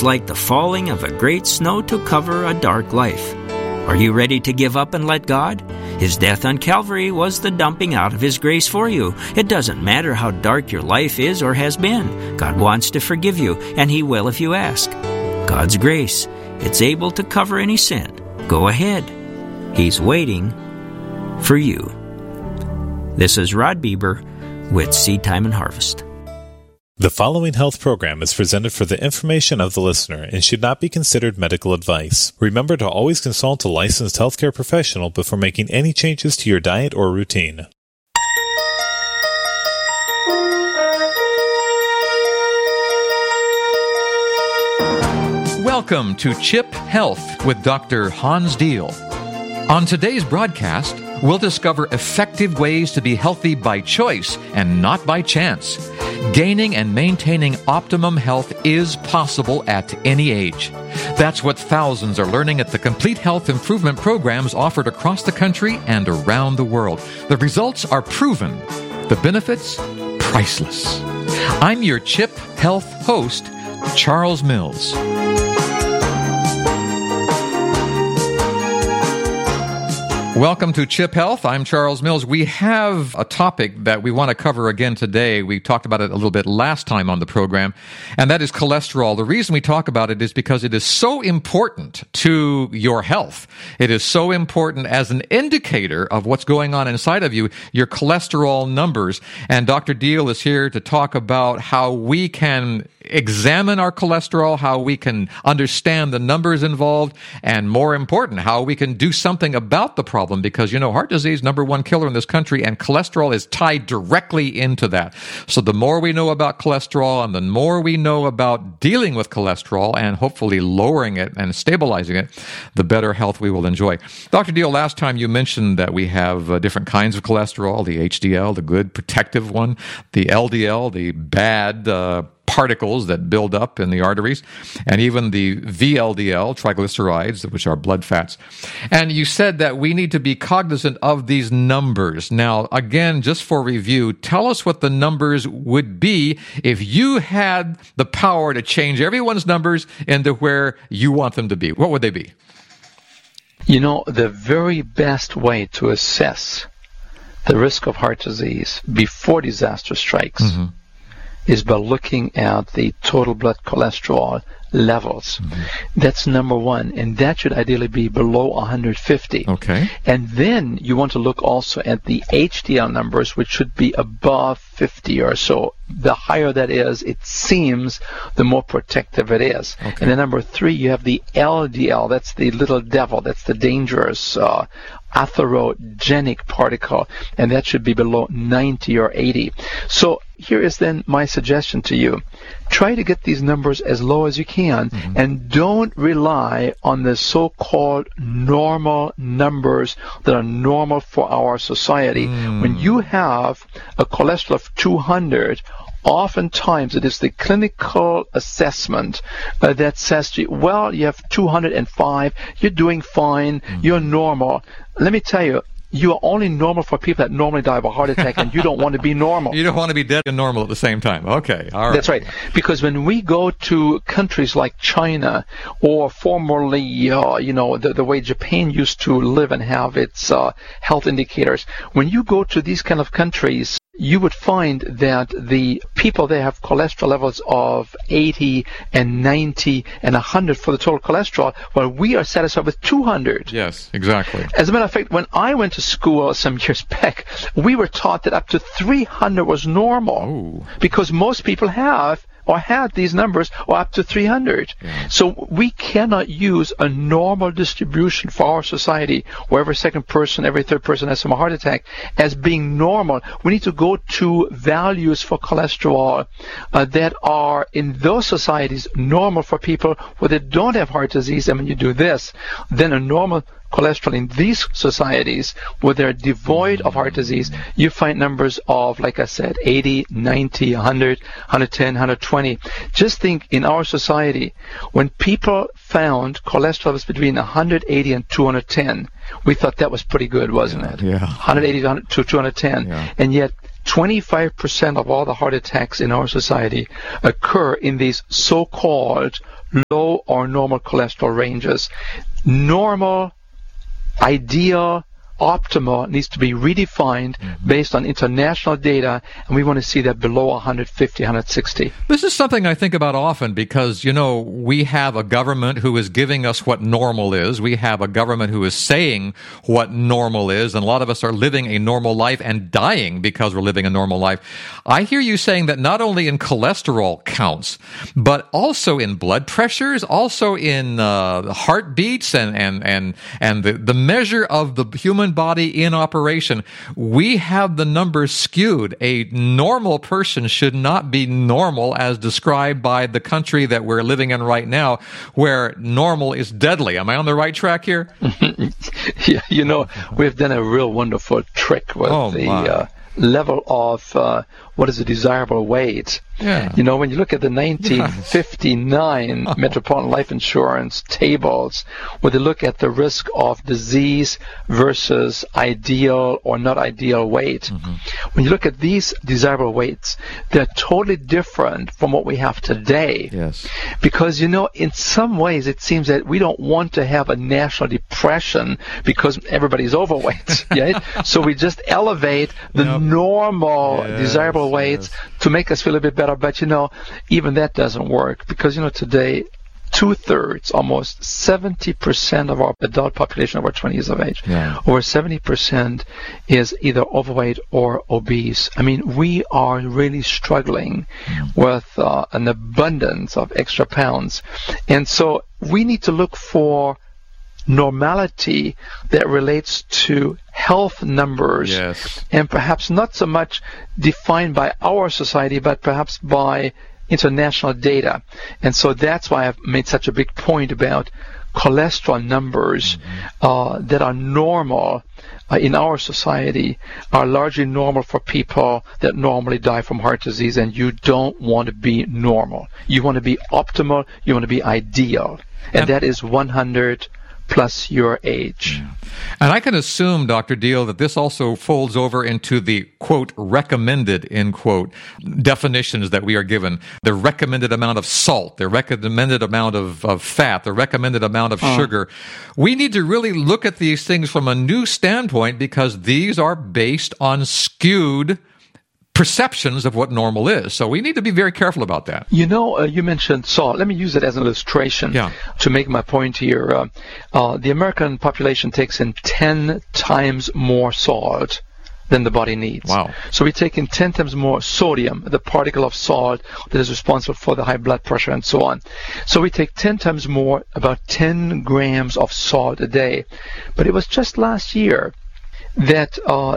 like the falling of a great snow to cover a dark life. Are you ready to give up and let God? His death on Calvary was the dumping out of His grace for you. It doesn't matter how dark your life is or has been. God wants to forgive you, and He will if you ask. God's grace, it's able to cover any sin. Go ahead. He's waiting for you. This is Rod Bieber with Seed Time and Harvest. The following health program is presented for the information of the listener and should not be considered medical advice. Remember to always consult a licensed healthcare professional before making any changes to your diet or routine. Welcome to CHIP Health with Dr. Hans Diehl. On today's broadcast, we'll discover effective ways to be healthy by choice and not by chance. Gaining and maintaining optimum health is possible at any age. That's what thousands are learning at the complete health improvement programs offered across the country and around the world. The results are proven. The benefits, priceless. I'm your CHIP Health host, Charles Mills. Welcome to CHIP Health. I'm Charles Mills. We have a topic that we want to cover again today. We talked about it a little bit last time on the program, and that is cholesterol. The reason we talk about it is because it is so important to your health. It is so important as an indicator of what's going on inside of you, your cholesterol numbers. And Dr. Diehl is here to talk about how we can examine our cholesterol, how we can understand the numbers involved, and more important, how we can do something about the problem, because, you know, heart disease, number one killer in this country, and cholesterol is tied directly into that. So the more we know about cholesterol and the more we know about dealing with cholesterol and hopefully lowering it and stabilizing it, the better health we will enjoy. Dr. Diehl, last time you mentioned that we have different kinds of cholesterol, the HDL, the good protective one, the LDL, the bad particles that build up in the arteries, and even the VLDL, triglycerides, which are blood fats. And you said that we need to be cognizant of these numbers. Now, again, just for review, tell us what the numbers would be if you had the power to change everyone's numbers into where you want them to be. What would they be? You know, the very best way to assess the risk of heart disease before disaster strikes is by looking at the total blood cholesterol levels. That's number one, and that should ideally be below 150. Okay. And then you want to look also at the HDL numbers, which should be above 50 or so. The higher that is, it seems, the more protective it is. Okay. And then number three, you have the LDL. That's the little devil. That's the dangerous atherogenic particle, and that should be below 90 or 80. So here is then my suggestion to you. Try to get these numbers as low as you can, and don't rely on the so-called normal numbers that are normal for our society. When you have a cholesterol of 200, oftentimes it is the clinical assessment that says to you, well, you have 205, you're doing fine, you're normal. Let me tell you, you are only normal for people that normally die of a heart attack, and you don't want to be normal. You don't want to be dead and normal at the same time. Okay, all right. That's right. Because when we go to countries like China, or formerly, the way Japan used to live and have its health indicators, when you go to these kind of countries, you would find that the people there have cholesterol levels of 80 and 90 and 100 for the total cholesterol, while we are satisfied with 200. Yes, exactly. As a matter of fact, when I went to school some years back, we were taught that up to 300 was normal, because most people have or had these numbers or up to 300. Yeah. So we cannot use a normal distribution for our society, where every second person, every third person has some heart attack, as being normal. We need to go to values for cholesterol that are in those societies normal for people where they don't have heart disease. And when you do this, then a normal cholesterol in these societies where they're devoid of heart disease, you find numbers of, like I said, 80, 90, 100, 110, 120. Just think, in our society, when people found cholesterol levels between 180 and 210, we thought that was pretty good, wasn't it? Yeah. 180 to 210. Yeah. And yet 25% of all the heart attacks in our society occur in these so-called low or normal cholesterol ranges. Normal, ideal, optimal needs to be redefined based on international data, and we want to see that below 150, 160. This is something I think about often because, we have a government who is giving us what normal is. We have a government who is saying what normal is, and a lot of us are living a normal life and dying because we're living a normal life. I hear you saying that not only in cholesterol counts, but also in blood pressures, also in heartbeats and the measure of the human body in operation. We have the numbers skewed. A normal person should not be normal as described by the country that we're living in right now, where normal is deadly. Am I on the right track here? Yeah, we've done a real wonderful trick with the level of what is a desirable weight. Yeah. When you look at the 1959 Metropolitan Life Insurance tables, where they look at the risk of disease versus ideal or not ideal weight, when you look at these desirable weights, they're totally different from what we have today. Yes. Because, in some ways it seems that we don't want to have a national depression because everybody's overweight. Right? So we just elevate the normal desirable weights to make us feel a bit better. But, even that doesn't work because, today, 2/3, almost 70% of our adult population over 20 years of age, over 70% is either overweight or obese. I mean, we are really struggling with an abundance of extra pounds. And so we need to look for normality that relates to health numbers, and perhaps not so much defined by our society, but perhaps by international data. And so that's why I've made such a big point about cholesterol numbers that are normal in our society are largely normal for people that normally die from heart disease, and you don't want to be normal. You want to be optimal, you want to be ideal, and that is 100 plus your age. And I can assume, Dr. Deal, that this also folds over into the, quote, recommended, end quote, definitions that we are given. The recommended amount of salt, the recommended amount of fat, the recommended amount of sugar. We need to really look at these things from a new standpoint because these are based on skewed perceptions of what normal is. So we need to be very careful about that. You mentioned salt. Let me use it as an illustration to make my point here. The American population takes in 10 times more salt than the body needs. Wow. So we take in 10 times more sodium, the particle of salt that is responsible for the high blood pressure and so on. So we take 10 times more, about 10 grams of salt a day. But it was just last year that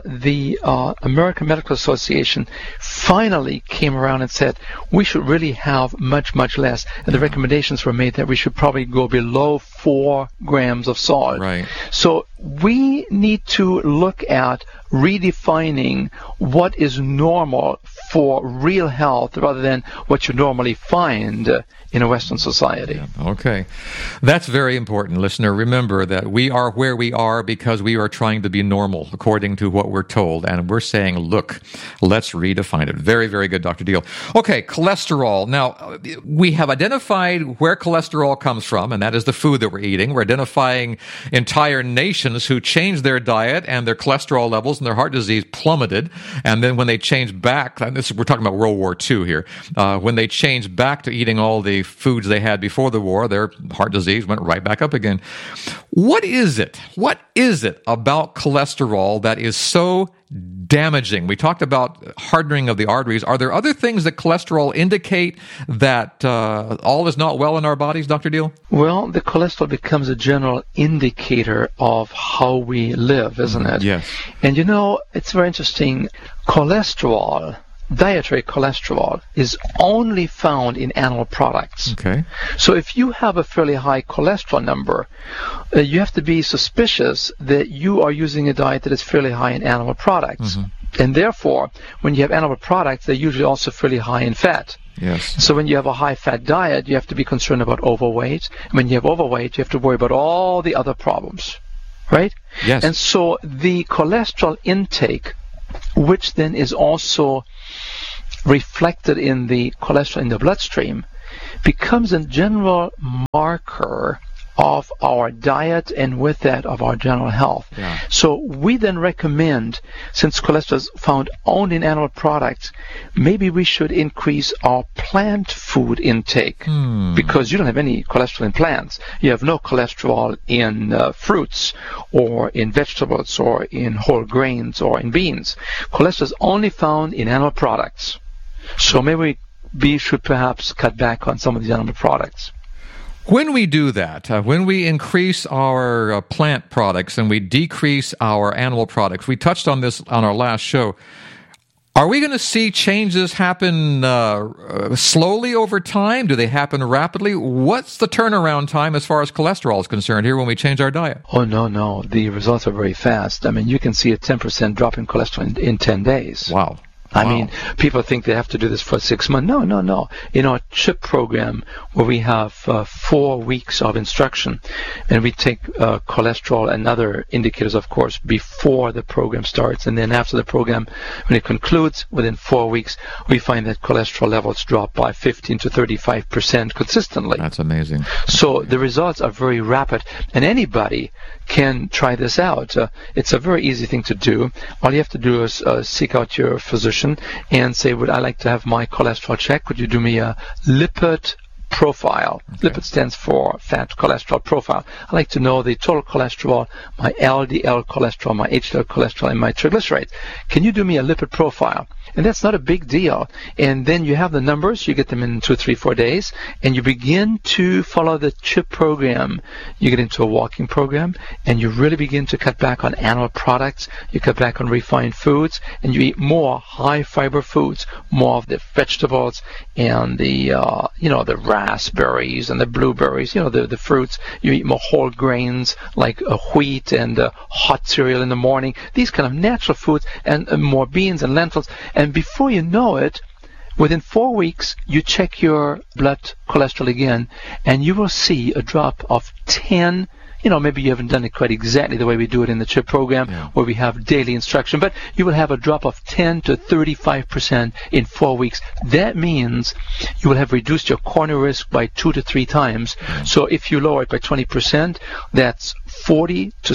the American Medical Association finally came around and said we should really have much, much less. And the recommendations were made that we should probably go below 4 grams of salt. Right. So we need to look at redefining what is normal for real health rather than what you normally find in a Western society. Okay. That's very important, listener. Remember that we are where we are because we are trying to be normal according to what we're told. And we're saying, look, let's redefine it. Very, very good, Dr. Deal. Okay, cholesterol. Now, we have identified where cholesterol comes from, and that is the food that we're eating. We're identifying entire nations who changed their diet and their cholesterol levels and their heart disease plummeted. And then when they changed back, we're talking about World War II here, when they changed back to eating all the foods they had before the war, their heart disease went right back up again. What is it? What is it about cholesterol that is so damaging? We talked about hardening of the arteries. Are there other things that cholesterol indicate that all is not well in our bodies, Dr. Deal? Well, the cholesterol becomes a general indicator of how we live, isn't it? Yes. And it's very interesting. Cholesterol, dietary cholesterol, is only found in animal products. Okay. So if you have a fairly high cholesterol number, you have to be suspicious that you are using a diet that is fairly high in animal products. And therefore, when you have animal products, they're usually also fairly high in fat. Yes. So when you have a high-fat diet, you have to be concerned about overweight. And when you have overweight, you have to worry about all the other problems, right? Yes. And so the cholesterol intake, which then is also reflected in the cholesterol in the bloodstream, becomes a general marker of our diet and with that of our general health. Yeah. So we then recommend, since cholesterol is found only in animal products, maybe we should increase our plant food intake because you don't have any cholesterol in plants. You have no cholesterol in fruits or in vegetables or in whole grains or in beans. Cholesterol is only found in animal products. So maybe we should perhaps cut back on some of these animal products. When we do that, when we increase our plant products and we decrease our animal products, we touched on this on our last show, are we going to see changes happen slowly over time? Do they happen rapidly? What's the turnaround time as far as cholesterol is concerned here when we change our diet? Oh, no. The results are very fast. I mean, you can see a 10% drop in cholesterol in 10 days. Wow. I mean, people think they have to do this for 6 months. No. In our CHIP program, where we have 4 weeks of instruction, and we take cholesterol and other indicators, of course, before the program starts, and then after the program, when it concludes, within 4 weeks, we find that cholesterol levels drop by 15 to 35% consistently. That's amazing. So the results are very rapid, and anybody can try this out. It's a very easy thing to do. All you have to do is seek out your physician and say, would I like to have my cholesterol checked? Could you do me a lipid profile? Okay. Lipid stands for fat cholesterol profile. I like to know the total cholesterol, my LDL cholesterol, my HDL cholesterol, and my triglycerides. Can you do me a lipid profile? And that's not a big deal. And then you have the numbers. You get them in 2, 3, 4 days. And you begin to follow the CHIP program. You get into a walking program. And you really begin to cut back on animal products. You cut back on refined foods. And you eat more high-fiber foods, more of the vegetables and the raspberries and the blueberries, the fruits. You eat more whole grains like wheat and hot cereal in the morning. These kind of natural foods and more beans and lentils. And before you know it, within 4 weeks, you check your blood cholesterol again, and you will see a drop of 10. Maybe you haven't done it quite exactly the way we do it in the CHIP program, where we have daily instruction, but you will have a drop of 10 to 35% in 4 weeks. That means you will have reduced your coronary risk by 2 to 3 times. So if you lower it by 20%, that's 40 to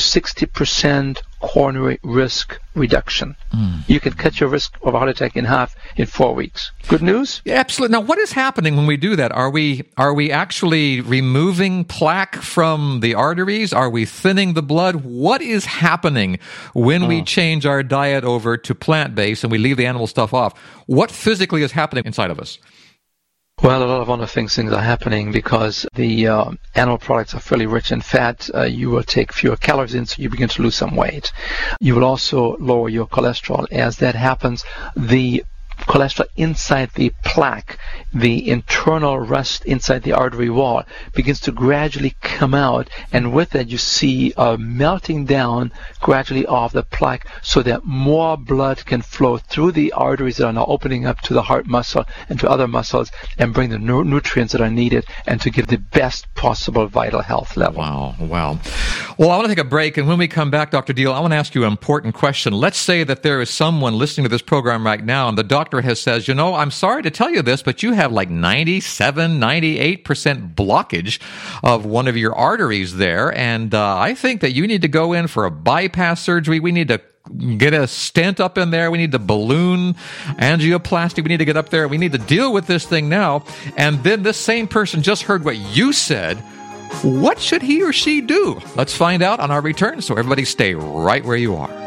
60% coronary risk reduction. You can cut your risk of a heart attack in half in 4 weeks. Good news? Yeah, absolutely. Now, what is happening when we do that? Are we actually removing plaque from the arteries? Are we thinning the blood? What is happening when we change our diet over to plant-based and we leave the animal stuff off? What physically is happening inside of us? Well, a lot of other things are happening because the animal products are fairly rich in fat. You will take fewer calories in, so you begin to lose some weight. You will also lower your cholesterol. As that happens, the cholesterol inside the plaque, the internal rust inside the artery wall, begins to gradually come out, and with that you see a melting down gradually of the plaque so that more blood can flow through the arteries that are now opening up to the heart muscle and to other muscles and bring the nutrients that are needed and to give the best possible vital health level. Wow. Well, I want to take a break, and when we come back, Dr. Deal, I want to ask you an important question. Let's say that there is someone listening to this program right now, and the doctor has says, I'm sorry to tell you this, but you have like 97, 98% blockage of one of your arteries there, and I think that you need to go in for a bypass surgery. We need to get a stent up in there. We need the balloon angioplasty. We need to get up there. We need to deal with this thing now. And then this same person just heard what you said. What should he or she do? Let's find out on our return, so everybody stay right where you are.